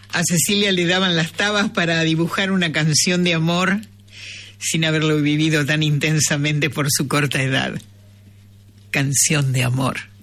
A Cecilia le daban las tabas para dibujar una canción de amor sin haberlo vivido tan intensamente por su corta edad. Canción de amor.